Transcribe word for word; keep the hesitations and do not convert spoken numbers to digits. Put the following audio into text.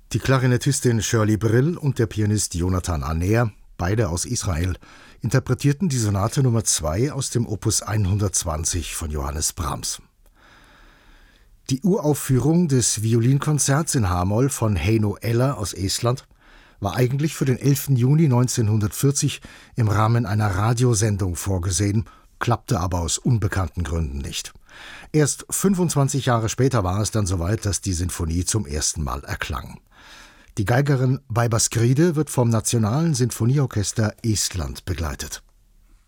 Die Klarinettistin Shirley Brill und der Pianist Jonathan Aner, beide aus Israel, interpretierten die Sonate Nummer zwei aus dem Opus hundertzwanzig von Johannes Brahms. Die Uraufführung des Violinkonzerts in H-Moll von Heino Eller aus Estland war eigentlich für den elften Juni neunzehnhundertvierzig im Rahmen einer Radiosendung vorgesehen, klappte aber aus unbekannten Gründen nicht. Erst fünfundzwanzig Jahre später war es dann soweit, dass die Sinfonie zum ersten Mal erklang. Die Geigerin Baiba Skride wird vom Nationalen Sinfonieorchester Estland begleitet.